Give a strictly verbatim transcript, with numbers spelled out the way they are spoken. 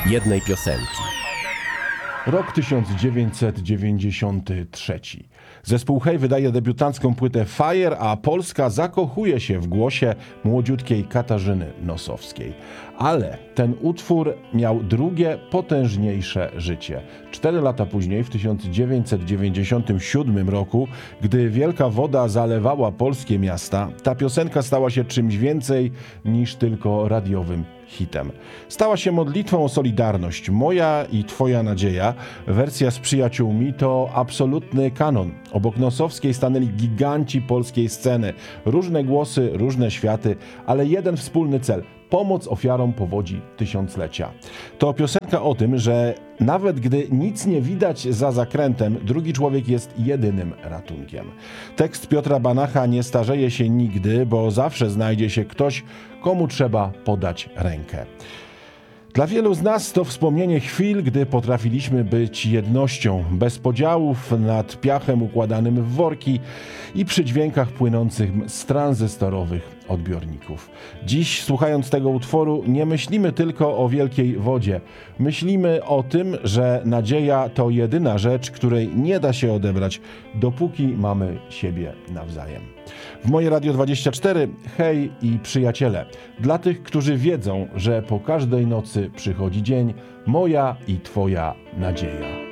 jednej piosenki. Rok tysiąc dziewięćset dziewięćdziesiąty trzeci. Zespół Hej wydaje debiutancką płytę Fire, a Polska zakochuje się w głosie młodziutkiej Katarzyny Nosowskiej. Ale ten utwór miał drugie, potężniejsze życie. Cztery lata później, w tysiąc dziewięćset dziewięćdziesiątym siódmym roku, gdy wielka woda zalewała polskie miasta, ta piosenka stała się czymś więcej niż tylko radiowym hitem. Stała się modlitwą o solidarność. Moja i Twoja nadzieja, wersja z przyjaciółmi, to absolutny kanon. Obok Nosowskiej stanęli giganci polskiej sceny. Różne głosy, różne światy, ale jeden wspólny cel – pomoc ofiarom powodzi tysiąclecia. To piosenka o tym, że nawet gdy nic nie widać za zakrętem, drugi człowiek jest jedynym ratunkiem. Tekst Piotra Banacha nie starzeje się nigdy, bo zawsze znajdzie się ktoś, komu trzeba podać rękę. Dla wielu z nas to wspomnienie chwil, gdy potrafiliśmy być jednością, bez podziałów, nad piachem układanym w worki i przy dźwiękach płynących z tranzystorowych odbiorników. Dziś, słuchając tego utworu, nie myślimy tylko o wielkiej wodzie. Myślimy o tym, że nadzieja to jedyna rzecz, której nie da się odebrać, dopóki mamy siebie nawzajem. W Moje Radio dwadzieścia cztery, hej i przyjaciele. Dla tych, którzy wiedzą, że po każdej nocy przychodzi dzień, moja i Twoja nadzieja.